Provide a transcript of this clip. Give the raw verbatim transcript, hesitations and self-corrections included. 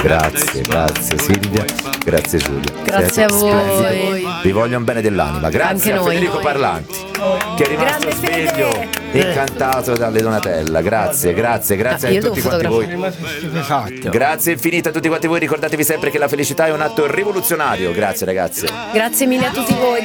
Grazie, grazie Silvia, grazie Giulia. Grazie a voi. Vi voglio un bene dell'anima. Grazie Anche a noi. Federico Parlanti, che è rimasto sveglio, incantato dalle Donatella. Grazie, grazie, grazie Ah, io a tutti devo quanti voi. Esatto. Grazie infinite a tutti quanti voi. Ricordatevi sempre che la felicità è un atto rivoluzionario. Grazie ragazzi. Grazie mille a tutti voi.